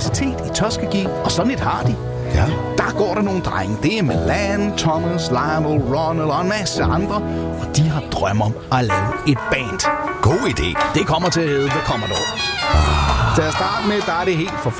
Universitet i Tuskegee, og sådan et har de. Ja. Der går der nogle drenge. Det er Milan, Thomas, Lionel, Ronald og en masse andre. Og de har drømme om at lave et band. God idé. Det kommer til at hedde The Commodore. Til at starte med, der er det helt forfærdeligt.